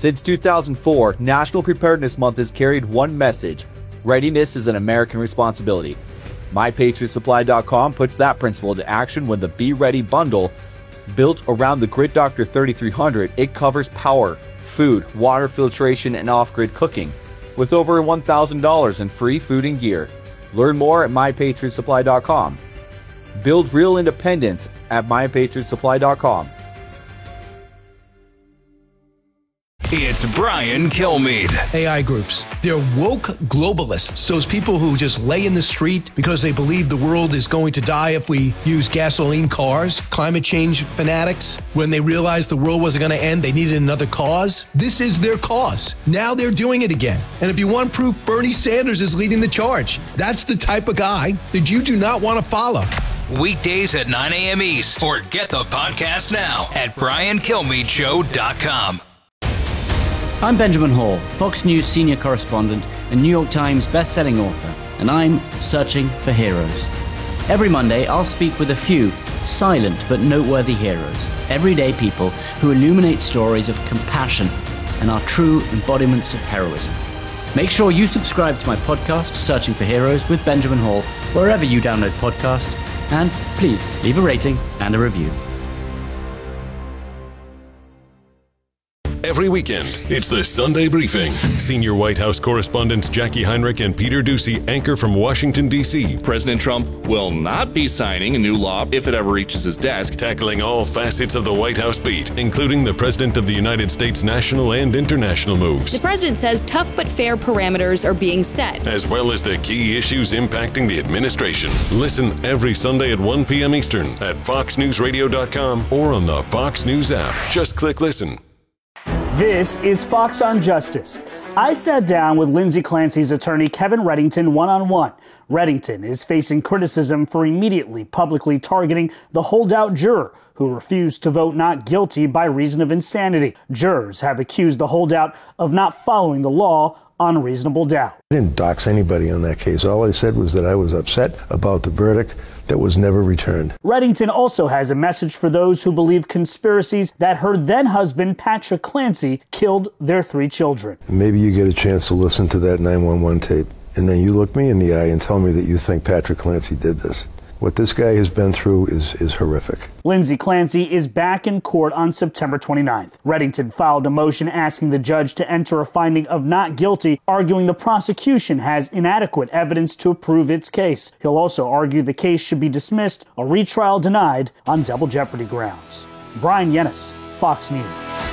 Since 2004, National Preparedness Month has carried one message: readiness is an American responsibility. MyPatriotSupply.com puts that principle into action when the Be Ready bundle, built around the Grid Doctor 3300, it covers power, food, water filtration, and off-grid cooking, with over $1,000 in free food and gear. Learn more at MyPatriotSupply.com. Build real independence at MyPatriotSupply.com. It's Brian Kilmeade. AI groups. They're woke globalists. Those people who just lay in the street because they believe the world is going to die if we use gasoline cars. Climate change fanatics. When they realized the world wasn't going to end, they needed another cause. This is their cause. Now they're doing it again. And if you want proof, Bernie Sanders is leading the charge. That's the type of guy that you do not want to follow. Weekdays at 9 a.m. East, or get the podcast now at BrianKilmeadeShow.com. I'm Benjamin Hall, Fox News senior correspondent and New York Times best-selling author, and I'm searching for heroes. Every Monday, I'll speak with a few silent but noteworthy heroes, everyday people who illuminate stories of compassion and are true embodiments of heroism. Make sure you subscribe to my podcast, Searching for Heroes with Benjamin Hall, wherever you download podcasts, and please leave a rating and a review. Every weekend, it's the Sunday Briefing. Senior White House correspondents Jackie Heinrich and Peter Doocy anchor from Washington, D.C. President Trump will not be signing a new law if it ever reaches his desk. Tackling all facets of the White House beat, including the President of the United States' national and international moves. The president says tough but fair parameters are being set, as well as the key issues impacting the administration. Listen every Sunday at 1 p.m. Eastern at FoxNewsRadio.com or on the Fox News app. Just click listen. This is Fox on Justice. I sat down with Lindsay Clancy's attorney, Kevin Reddington, one-on-one. Reddington is facing criticism for immediately publicly targeting the holdout juror who refused to vote not guilty by reason of insanity. Jurors have accused the holdout of not following the law on reasonable doubt. I didn't dox anybody on that case. All I said was that I was upset about the verdict that was never returned. Reddington also has a message for those who believe conspiracies that her then-husband, Patrick Clancy, killed their 3 children. Maybe you get a chance to listen to that 911 tape, and then you look me in the eye and tell me that you think Patrick Clancy did this. What this guy has been through is horrific. Lindsay Clancy is back in court on September 29th. Reddington filed a motion asking the judge to enter a finding of not guilty, arguing the prosecution has inadequate evidence to prove its case. He'll also argue the case should be dismissed, a retrial denied on double jeopardy grounds. Brian Yennis, Fox News.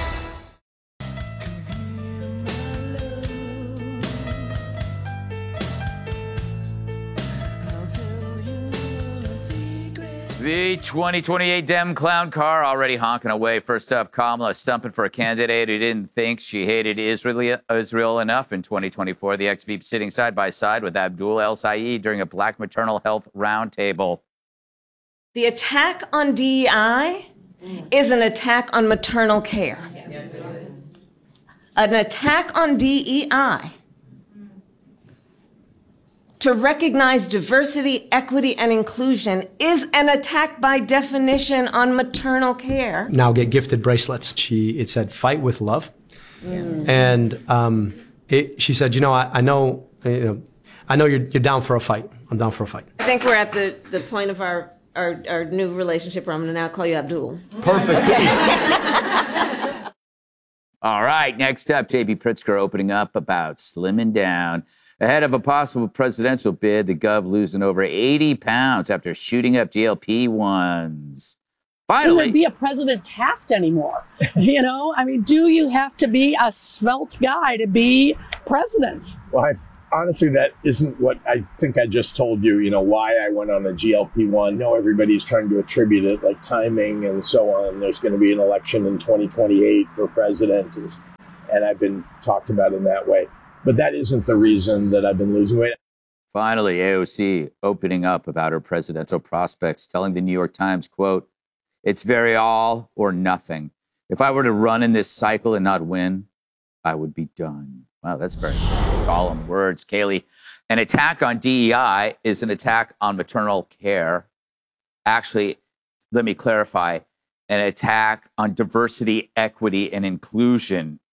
The 2028 Dem clown car already honking away. First up, Kamala stumping for a candidate who didn't think she hated Israel enough in 2024. The ex-VP sitting side by side with Abdul El-Sayed during a Black maternal health roundtable. The attack on DEI is an attack on maternal care. Yes, it is. An attack on DEI. To recognize diversity, equity, and inclusion is an attack by definition on maternal care. Now get gifted bracelets. It said "Fight with Love," and she said, I know you're down for a fight. I'm down for a fight. I think we're at the point of our new relationship where I'm going to now call you Abdul. Perfect. Okay. All right, next up, J.B. Pritzker opening up about slimming down. Ahead of a possible presidential bid, the Gov losing over 80 pounds after shooting up GLP-1s. Finally. Will there be a President Taft anymore? Do you have to be a svelte guy to be president? Well, honestly, that isn't what I think I just told you, why I went on a GLP-1. Everybody's trying to attribute it, like timing and so on. There's going to be an election in 2028 for president, and I've been talked about in that way. But that isn't the reason that I've been losing weight. Finally, AOC opening up about her presidential prospects, telling the New York Times, quote, "It's very all or nothing. If I were to run in this cycle and not win, I would be done." Wow, that's very solemn words, Kaylee. An attack on DEI is an attack on maternal care. Actually, let me clarify, an attack on diversity, equity, and inclusion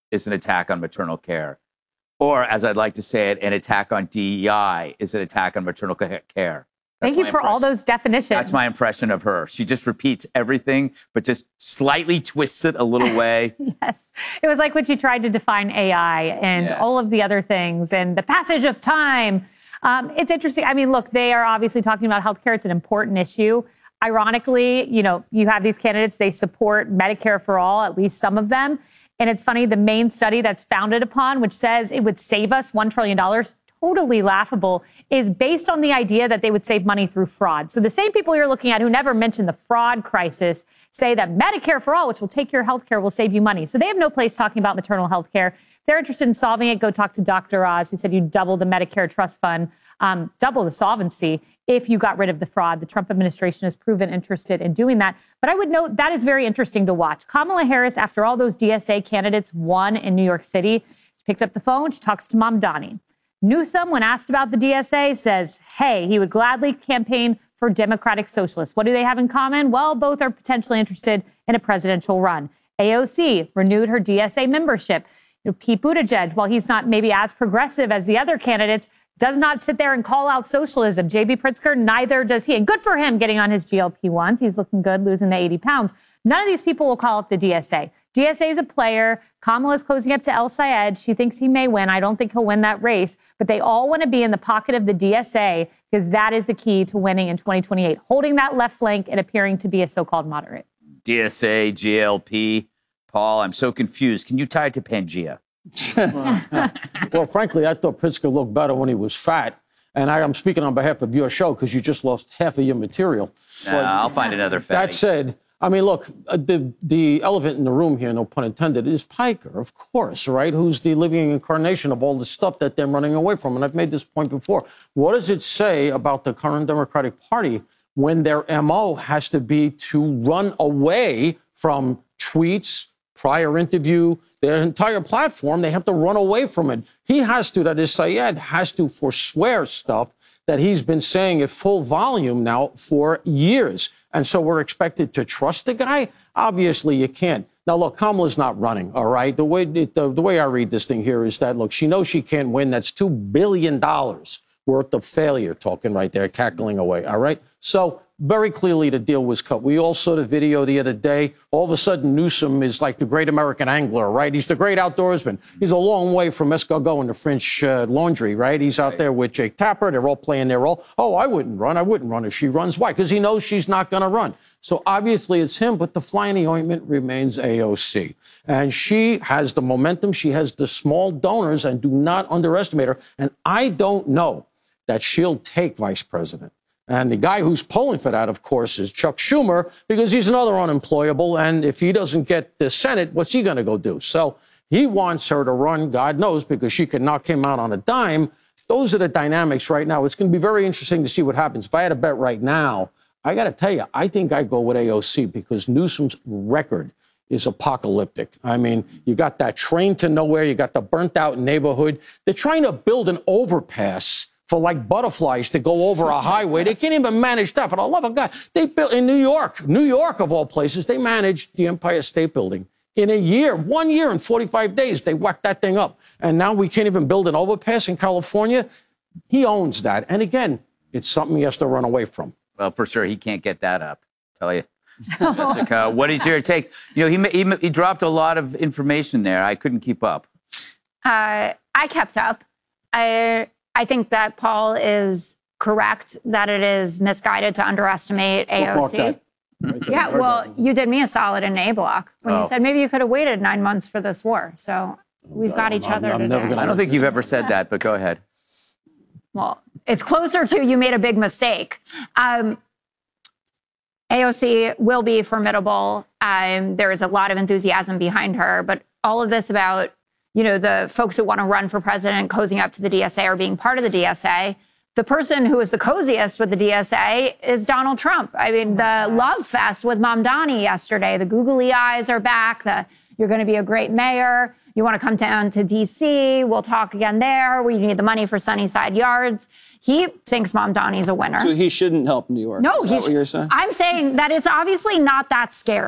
is an attack on maternal care. Or, as I'd like to say it, an attack on DEI is an attack on maternal care. Thank you for all those definitions. That's my impression of her. She just repeats everything, but just slightly twists it a little way. Yes. It was like when she tried to define AI and all of the other things and the passage of time. It's interesting. I mean, look, they are obviously talking about healthcare. It's an important issue. Ironically, you know, you have these candidates, they support Medicare for all, at least some of them. And it's funny, the main study that's founded upon, which says it would save us $1 trillion, totally laughable, is based on the idea that they would save money through fraud. So the same people you're looking at who never mentioned the fraud crisis say that Medicare for all, which will take your health care, will save you money. So they have no place talking about maternal health care. If they're interested in solving it, go talk to Dr. Oz, who said you double the Medicare trust fund, double the solvency if you got rid of the fraud. The Trump administration has proven interested in doing that. But I would note that is very interesting to watch. Kamala Harris, after all those DSA candidates won in New York City, she picked up the phone, she talks to Mamdani. Newsom, when asked about the DSA, says, hey, he would gladly campaign for Democratic Socialists. What do they have in common? Well, both are potentially interested in a presidential run. AOC renewed her DSA membership. You know, Pete Buttigieg, while he's not maybe as progressive as the other candidates, does not sit there and call out socialism. J.B. Pritzker, neither does he. And good for him getting on his GLP-1s. He's looking good, losing the 80 pounds. None of these people will call up the DSA. DSA is a player. Kamala's closing up to El Sayed. She thinks he may win. I don't think he'll win that race. But they all want to be in the pocket of the DSA because that is the key to winning in 2028, holding that left flank and appearing to be a so-called moderate. DSA, GLP. Paul, I'm so confused. Can you tie it to Pangea? Well, frankly, I thought Pritzker looked better when he was fat. And I'm speaking on behalf of your show because you just lost half of your material. I'll find another fatty. That said, I mean, look, the elephant in the room here, no pun intended, is Piker, of course, right? Who's the living incarnation of all the stuff that they're running away from. And I've made this point before. What does it say about the current Democratic Party when their MO has to be to run away from tweets, prior interview, their entire platform? They have to run away from it. He has to, that is, Sayed has to forswear stuff that he's been saying at full volume now for years. And so we're expected to trust the guy? Obviously, you can't. Now, look, Kamala's not running, all right? The way I read this thing here is that, look, she knows she can't win. That's $2 billion worth of failure talking right there, cackling away, all right? So very clearly the deal was cut. We all saw the video the other day. All of a sudden, Newsom is like the great American angler, right? He's the great outdoorsman. He's a long way from escargot and the French Laundry, right? He's out there with Jake Tapper. They're all playing their role. Oh, I wouldn't run. I wouldn't run if she runs. Why? Because he knows she's not going to run. So obviously it's him, but the fly in the ointment remains AOC. And she has the momentum. She has the small donors, and do not underestimate her. And I don't know that she'll take vice president. And the guy who's polling for that, of course, is Chuck Schumer, because he's another unemployable. And if he doesn't get the Senate, what's he going to go do? So he wants her to run, God knows, because she can knock him out on a dime. Those are the dynamics right now. It's going to be very interesting to see what happens. If I had a bet right now, I got to tell you, I think I go with AOC because Newsom's record is apocalyptic. I mean, you got that train to nowhere. You got the burnt out neighborhood. They're trying to build an overpass for like butterflies to go over a highway. They can't even manage that. For the love of God, they built in New York of all places, they managed the Empire State Building in a year, 1 year and 45 days. They whacked that thing up. And now we can't even build an overpass in California. He owns that. And again, it's something he has to run away from. Well, for sure, he can't get that up, tell you. Jessica, what is your take? You know, he dropped a lot of information there. I couldn't keep up. I kept up. I think that Paul is correct that it is misguided to underestimate AOC. Yeah, well, you did me a solid in A Block when you said maybe you could have waited 9 months for this war. So we've got each other today. I don't think you've ever said that, but go ahead. Well, it's closer to you made a big mistake. AOC will be formidable. There is a lot of enthusiasm behind her, but all of this about, you know, the folks who want to run for president cozying up to the DSA or being part of the DSA. The person who is the coziest with the DSA is Donald Trump. I mean, the love fest with Mamdani yesterday, the googly eyes are back, you're going to be a great mayor. You want to come down to D.C., we'll talk again there. We need the money for Sunnyside Yards. He thinks Mamdani's a winner. So he shouldn't help New York. No, is that what you're saying? I'm saying that it's obviously not that scary.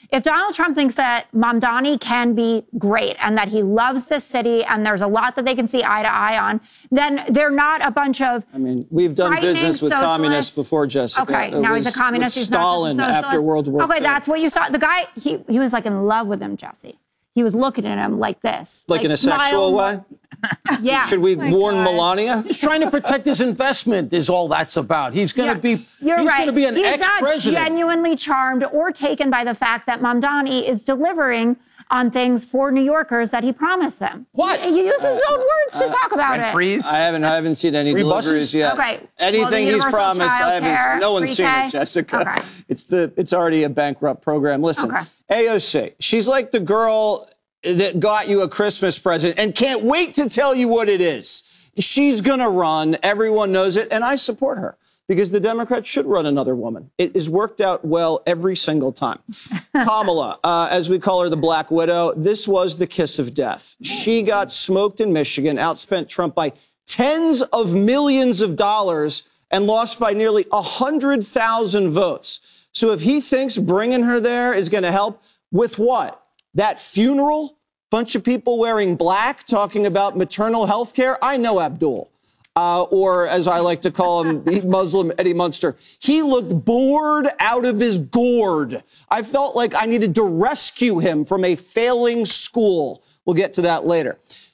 If Donald Trump thinks that Mamdani can be great and that he loves this city and there's a lot that they can see eye to eye on, then they're not a bunch of we've done business with communists before, Jessica. Okay, now he's a communist. He's Stalin not after World War II. Okay, that's what you saw. The guy, he was like in love with him, Jesse. He was looking at him like this. Like in a sexual way? Yeah. Should we warn Melania? He's trying to protect his investment is all that's about. He's going to be You're he's right. going to be an He's ex-president. not genuinely charmed or taken by the fact that Mamdani is delivering on things for New Yorkers that he promised them. What? He uses his own words to talk about it. I haven't seen any Free deliveries buses? yet. Okay. Anything Well, the he's universal promised, I haven't. childcare, No one's seen pre-K? it, Jessica. Okay. It's already a bankrupt program. Listen, AOC, she's like the girl that got you a Christmas present and can't wait to tell you what it is. She's going to run. Everyone knows it. And I support her because the Democrats should run another woman. It has worked out well every single time. Kamala, as we call her, the Black Widow, this was the kiss of death. She got smoked in Michigan, outspent Trump by tens of millions of dollars and lost by nearly 100,000 votes. So if he thinks bringing her there is going to help, with what? That funeral, bunch of people wearing black, talking about maternal health care. I know Abdul, or as I like to call him, Muslim Eddie Munster. He looked bored out of his gourd. I felt like I needed to rescue him from a failing school. We'll get to that later.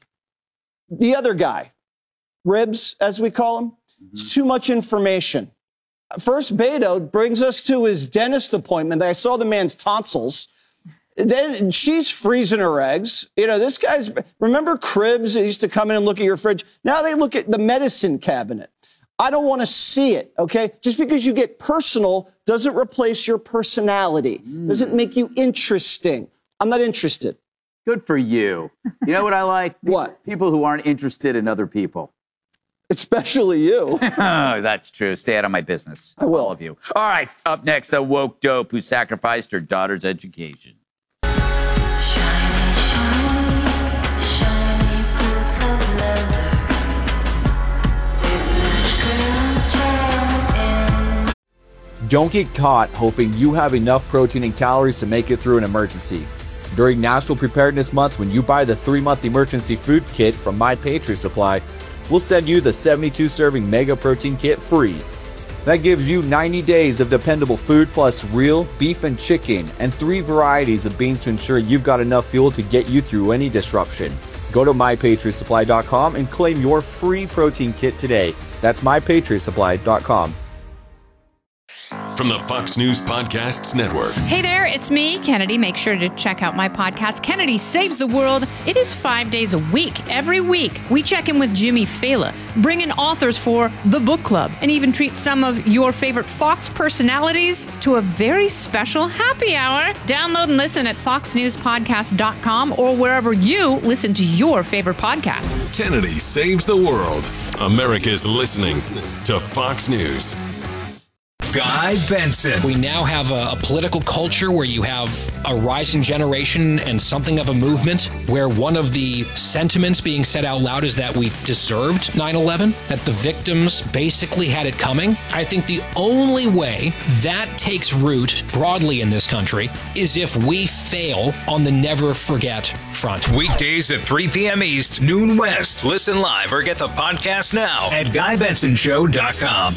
The other guy, Ribs, as we call him, it's too much information. First, Beto brings us to his dentist appointment. I saw the man's tonsils. Then she's freezing her eggs. You know, this guy's, remember Cribs that used to come in and look at your fridge? Now they look at the medicine cabinet. I don't want to see it, okay? Just because you get personal doesn't replace your personality. Doesn't make you interesting. I'm not interested. Good for you. You know what I like? What? People who aren't interested in other people. Especially you. Oh, that's true. Stay out of my business. I will. All of you. All right. Up next, the woke dope who sacrificed her daughter's education. Don't get caught hoping you have enough protein and calories to make it through an emergency. During National Preparedness Month, when you buy the 3-month emergency food kit from My Patriot Supply, we'll send you the 72-serving Mega Protein Kit free. That gives you 90 days of dependable food plus real beef and chicken and 3 varieties of beans to ensure you've got enough fuel to get you through any disruption. Go to MyPatriotSupply.com and claim your free protein kit today. That's MyPatriotSupply.com. From the Fox News Podcasts Network. Hey there, it's me, Kennedy. Make sure to check out my podcast, Kennedy Saves the World. It is 5 days a week. Every week, we check in with Jimmy Fallon, bring in authors for the book club, and even treat some of your favorite Fox personalities to a very special happy hour. Download and listen at foxnewspodcast.com or wherever you listen to your favorite podcast. Kennedy Saves the World. America's listening to Fox News. Guy Benson. We now have a political culture where you have a rising generation and something of a movement where one of the sentiments being said out loud is that we deserved 9/11, that the victims basically had it coming. I think the only way that takes root broadly in this country is if we fail on the never forget front. Weekdays at 3 p.m. East, noon West. Listen live or get the podcast now at GuyBensonShow.com.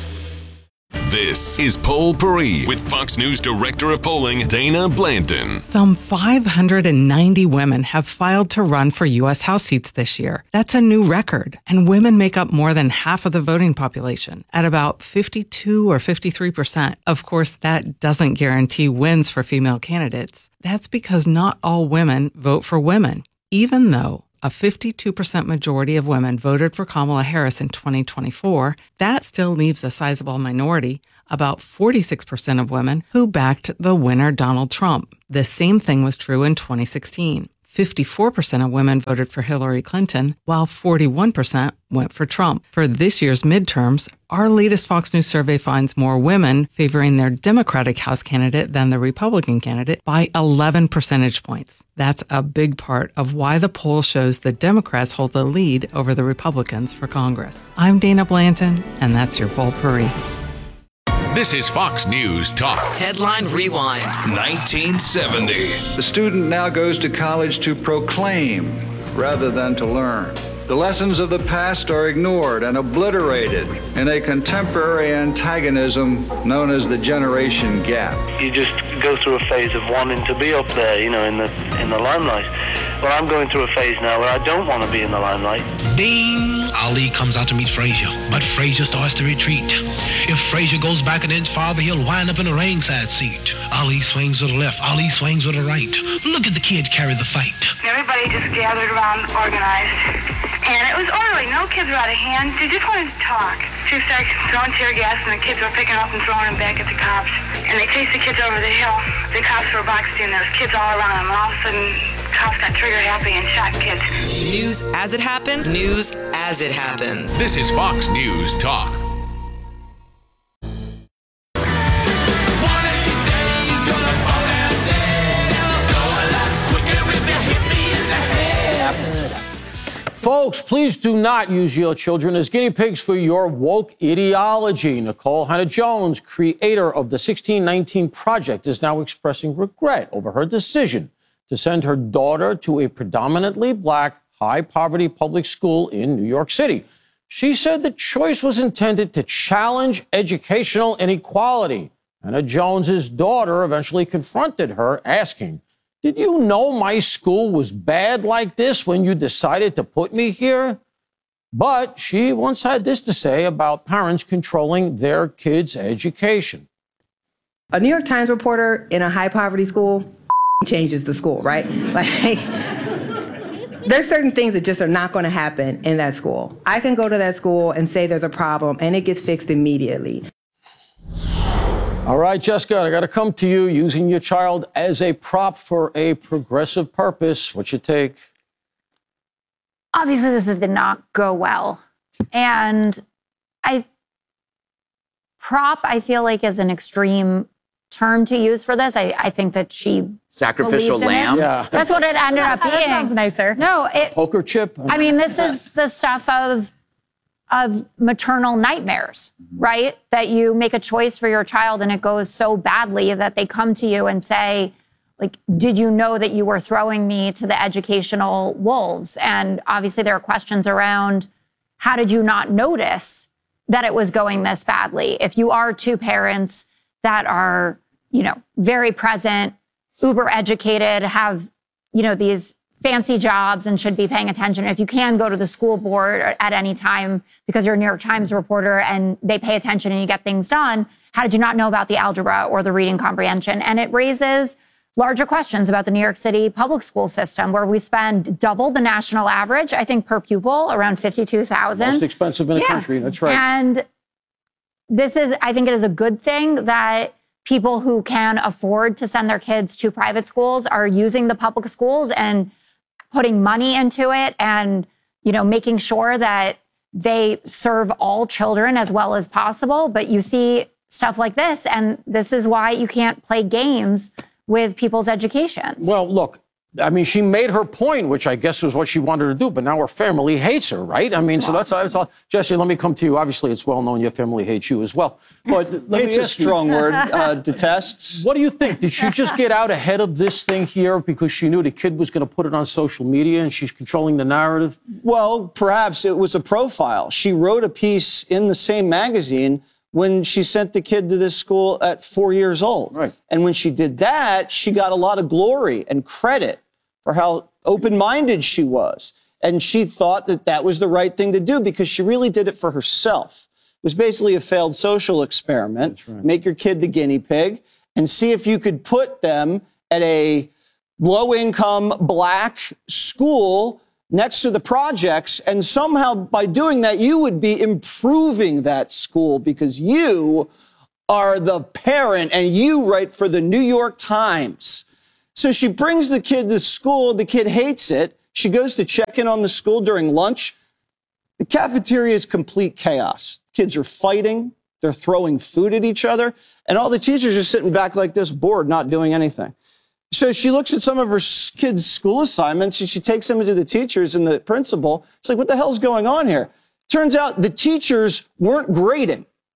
This is Poll Paris with Fox News Director of Polling, Dana Blanton. Some 590 women have filed to run for U.S. House seats this year. That's a new record. And women make up more than half of the voting population, at about 52 or 53%. Of course, that doesn't guarantee wins for female candidates. That's because not all women vote for women, even though a 52% majority of women voted for Kamala Harris in 2024, that still leaves a sizable minority, about 46% of women, who backed the winner Donald Trump. The same thing was true in 2016. 54% of women voted for Hillary Clinton, while 41% went for Trump. For this year's midterms, our latest Fox News survey finds more women favoring their Democratic House candidate than the Republican candidate by 11 percentage points. That's a big part of why the poll shows the Democrats hold the lead over the Republicans for Congress. I'm Dana Blanton, and that's your Poll Paris. This is Fox News Talk. Headline Rewind. 1970. The student now goes to college to proclaim rather than to learn. The lessons of the past are ignored and obliterated in a contemporary antagonism known as the generation gap. You just go through a phase of wanting to be up there, you know, in the limelight. Well, I'm going through a phase now where I don't want to be in the limelight. Ding! Ali comes out to meet Frazier, but Frazier starts to retreat. If Frazier goes back an inch farther, he'll wind up in a ringside seat. Ali swings to the left, Ali swings to the right. Look at the kid carry the fight. Everybody just gathered around, organized, and it was orderly. No kids were out of hand. They just wanted to talk. She started throwing tear gas, and the kids were picking up and throwing them back at the cops. And they chased the kids over the hill. The cops were boxed in. There was kids all around them. And all of a sudden, cops got trigger happy and shot kids. News as it happened, news as it happens. This is Fox News Talk. Folks, please do not use your children as guinea pigs for your woke ideology. Nicole Hannah-Jones, creator of the 1619 Project, is now expressing regret over her decision to send her daughter to a predominantly black, high-poverty public school in New York City. She said the choice was intended to challenge educational inequality. Hannah-Jones's daughter eventually confronted her, asking, "Did you know my school was bad like this when you decided to put me here?" But she once had this to say about parents controlling their kids' education. A New York Times reporter in a high-poverty school changes the school, right? Like, there's certain things that just are not going to happen in that school. I can go to that school and say there's a problem, and it gets fixed immediately. All right, Jessica, I got to come to you using your child as a prop for a progressive purpose. What's your take? Obviously, this did not go well. And I feel like is an extreme term to use for this. I think that she sacrificial lamb. Yeah. That's what it ended up being. That sounds nicer. No, poker chip. I mean, this is the stuff of maternal nightmares, right? That you make a choice for your child and it goes so badly that they come to you and say, like, did you know that you were throwing me to the educational wolves? And obviously there are questions around, how did you not notice that it was going this badly? If you are two parents that are, you know, very present, uber educated, have, you know, these fancy jobs and should be paying attention. If you can go to the school board at any time because you're a New York Times reporter and they pay attention and you get things done, how did you not know about the algebra or the reading comprehension? And it raises larger questions about the New York City public school system, where we spend double the national average, I think, per pupil, around $52,000. Most expensive in the country. That's right. And this is, I think it is a good thing that people who can afford to send their kids to private schools are using the public schools and putting money into it and, you know, making sure that they serve all children as well as possible. But you see stuff like this, and this is why you can't play games with people's educations. Well, look, I mean, she made her point, which I guess was what she wanted to do, but now her family hates her, right? I mean, so that's all. Jesse, let me come to you. Obviously, it's well known your family hates you as well. But hate's a strong word. Detests. What do you think? Did she just get out ahead of this thing here because she knew the kid was going to put it on social media and she's controlling the narrative? Well, perhaps it was a profile. She wrote a piece in the same magazine when she sent the kid to this school at 4 years old. Right. And when she did that, she got a lot of glory and credit for how open-minded she was. And she thought that that was the right thing to do because she really did it for herself. It was basically a failed social experiment. That's right. Make your kid the guinea pig and see if you could put them at a low-income black school next to the projects, and somehow by doing that, you would be improving that school because you are the parent and you write for the New York Times. So she brings the kid to school. The kid hates it. She goes to check in on the school during lunch. The cafeteria is complete chaos. Kids are fighting. They're throwing food at each other. And all the teachers are sitting back like this, bored, not doing anything. So she looks at some of her kids' school assignments and she takes them to the teachers and the principal. It's like, what the hell's going on here? Turns out the teachers weren't grading.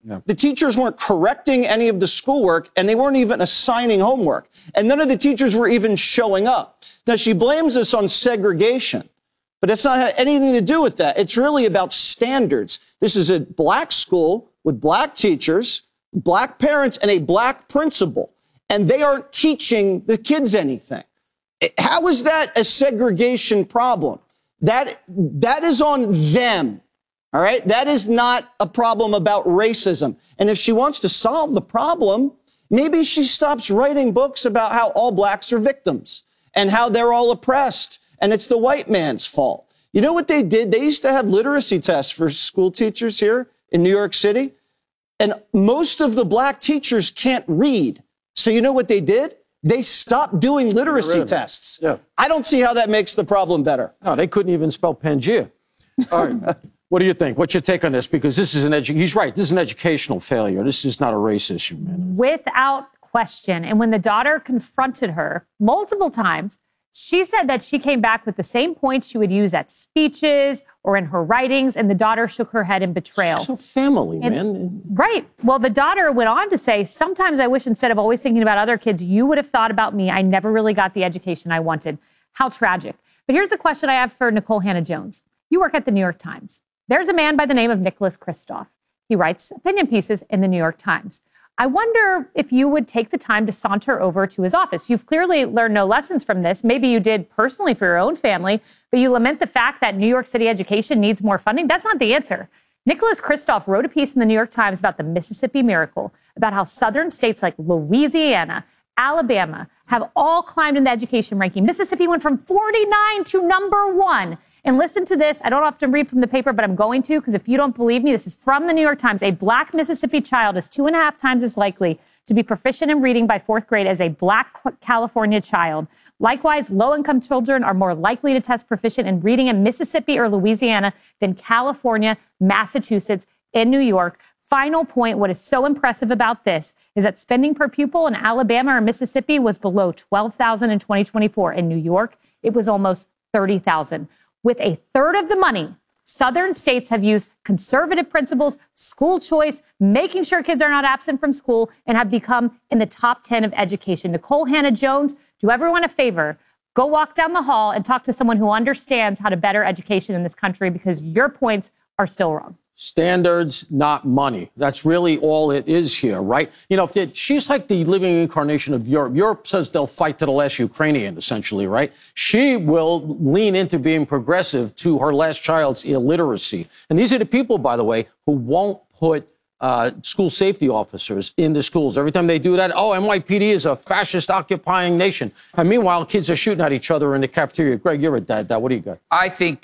Yeah. The teachers weren't correcting any of the schoolwork, and they weren't even assigning homework. And none of the teachers were even showing up. Now, she blames us on segregation, but it's not anything to do with that. It's really about standards. This is a black school with black teachers, black parents, and a black principal, and they aren't teaching the kids anything. How is that a segregation problem? That is on them. All right. That is not a problem about racism. And if she wants to solve the problem, maybe she stops writing books about how all blacks are victims and how they're all oppressed and it's the white man's fault. You know what they did? They used to have literacy tests for school teachers here in New York City. And most of the black teachers can't read. So you know what they did? They stopped doing literacy tests. Yeah. I don't see how that makes the problem better. No, they couldn't even spell Pangea. All right. What do you think? What's your take on this? Because this is he's right. This is an educational failure. This is not a race issue, man. Without question. And when the daughter confronted her multiple times, she said that she came back with the same points she would use at speeches or in her writings, and the daughter shook her head in betrayal. So family, man. Right. Well, the daughter went on to say, sometimes I wish instead of always thinking about other kids, you would have thought about me. I never really got the education I wanted. How tragic. But here's the question I have for Nikole Hannah-Jones. You work at the New York Times. There's a man by the name of Nicholas Kristof. He writes opinion pieces in the New York Times. I wonder if you would take the time to saunter over to his office. You've clearly learned no lessons from this. Maybe you did personally for your own family, but you lament the fact that New York City education needs more funding. That's not the answer. Nicholas Kristof wrote a piece in the New York Times about the Mississippi Miracle, about how southern states like Louisiana, Alabama have all climbed in the education ranking. Mississippi went from 49 to number 1. And listen to this. I don't often read from the paper, but I'm going to, because if you don't believe me, this is from the New York Times. A black Mississippi child is 2.5 times as likely to be proficient in reading by 4th grade as a black California child. Likewise, low-income children are more likely to test proficient in reading in Mississippi or Louisiana than California, Massachusetts, and New York. Final point, what is so impressive about this is that spending per pupil in Alabama or Mississippi was below $12,000 in 2024. In New York, it was almost $30,000. With a third of the money, southern states have used conservative principles, school choice, making sure kids are not absent from school, and have become in the top 10 of education. Nikole Hannah-Jones, do everyone a favor. Go walk down the hall and talk to someone who understands how to better education in this country, because your points are still wrong. Standards, not money. That's really all it is here, right? You know, she's like the living incarnation of Europe. Europe says they'll fight to the last Ukrainian, essentially, right? She will lean into being progressive to her last child's illiteracy. And these are the people, by the way, who won't put school safety officers in the schools. Every time they do that, oh, NYPD is a fascist occupying nation. And meanwhile, kids are shooting at each other in the cafeteria. Greg, you're a dad. What do you got? I think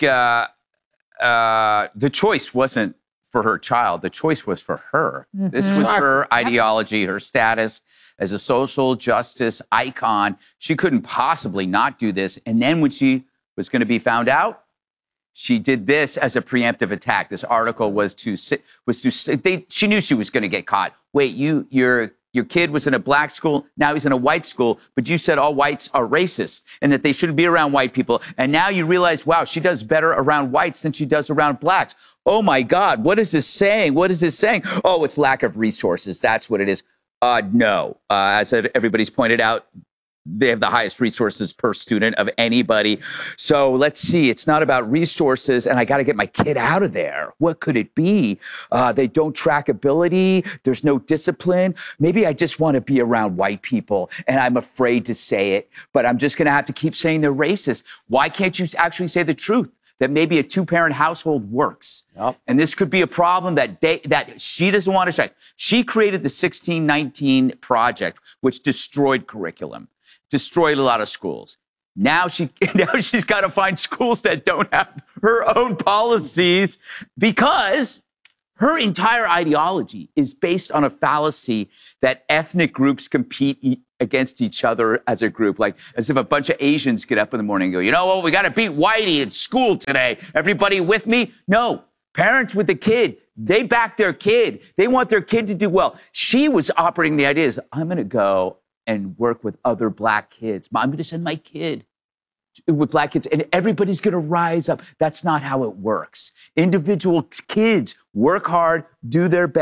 the choice wasn't for her child. The choice was for her. Mm-hmm. This was her ideology, her status as a social justice icon. She couldn't possibly not do this. And then when she was going to be found out, she did this as a preemptive attack. This article she knew she was going to get caught. Wait, your kid was in a black school, now he's in a white school, but you said all whites are racist and that they shouldn't be around white people. And now you realize, wow, she does better around whites than she does around blacks. Oh my God, what is this saying? What is this saying? Oh, it's lack of resources. That's what it is. No, as everybody's pointed out, they have the highest resources per student of anybody. So let's see. It's not about resources, and I got to get my kid out of there. What could it be? They don't track ability. There's no discipline. Maybe I just want to be around white people, and I'm afraid to say it, but I'm just going to have to keep saying they're racist. Why can't you actually say the truth? That maybe a 2-parent household works. Yep. And this could be a problem that she doesn't want to check. She created the 1619 Project, which destroyed curriculum. Destroyed a lot of schools. Now she's got to find schools that don't have her own policies, because her entire ideology is based on a fallacy that ethnic groups compete against each other as a group. Like as if a bunch of Asians get up in the morning and go, you know what, we got to beat Whitey in school today. Everybody with me? No. Parents with the kid, they back their kid. They want their kid to do well. She was operating the idea is, I'm going to go and work with other black kids. I'm going to send my kid with black kids, and everybody's going to rise up. That's not how it works. Individual kids work hard, do their best.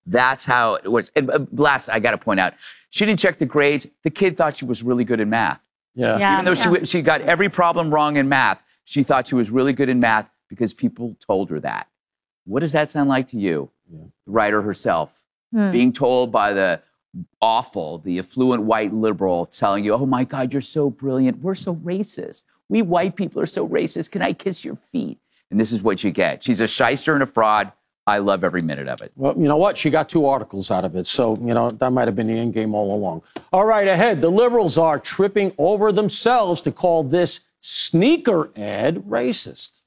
That's how it was. And last, I got to point out, she didn't check the grades. The kid thought she was really good in math. Yeah. Even though she got every problem wrong in math, she thought she was really good in math because people told her that. What does that sound like to you? The writer herself, being told by the affluent white liberal telling you, oh my God, you're so brilliant. We're so racist. We white people are so racist. Can I kiss your feet? And this is what you get. She's a shyster and a fraud. I love every minute of it. Well, you know what? She got 2 articles out of it. So, that might have been the end game all along. All right, ahead. The liberals are tripping over themselves to call this sneaker ad racist.